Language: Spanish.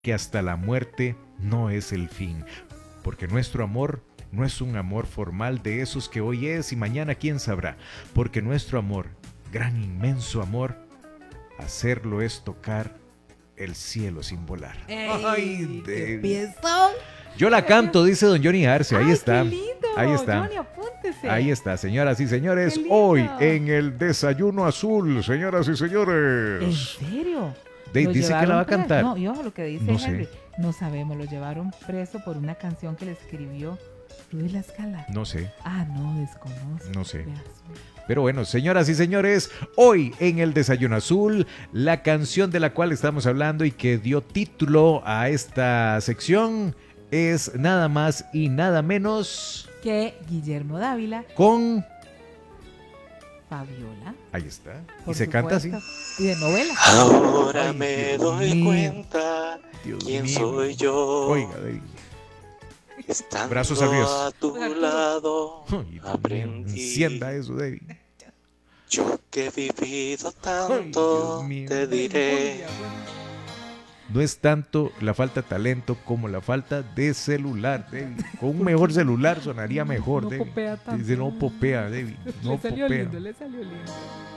que hasta la muerte no es el fin, porque nuestro amor no es un amor formal de esos que hoy es y mañana quién sabrá, porque nuestro amor, gran inmenso amor, hacerlo es tocar el cielo sin volar. ¡Ey! ¡Qué David. piezón! Yo la canto, dice don Johnny Arce. Ahí ¡Ay, está. qué lindo! Ahí está. Johnny, apúntese. Ahí está, señoras y señores. ¡Qué lindo! Hoy en el Desayuno Azul, señoras y ¿En señores. serio? Dave ¿Lo dice que la llevaron va a preso? cantar. No, y ojo lo que dice No sé. Henry. No sabemos, lo llevaron preso por una canción que le escribió Luis La Scala. No sé, Ah, no, desconozco. no sé. Veas. Pero bueno, señoras y señores, hoy en el Desayuno Azul, la canción de la cual estamos hablando y que dio título a esta sección es nada más y nada menos Que Guillermo Dávila, con... Fabiola. Ahí está. Y por se canta así. supuesto, Y de novela. Ahora Ay, me Dios doy mío. cuenta Dios quién mío. soy yo. Oiga, David. Estando Brazos arriba. a tu Arturo. lado Ay, Dios mío, aprendí. encienda eso, David. Yo que he vivido Ay, tanto, Dios mío. te diré. No es tanto la falta de talento como la falta de celular, David. Con un mejor celular sonaría mejor, No David. popea tanto. Dice, no popea, David. No Le salió popea. lindo, le salió lindo.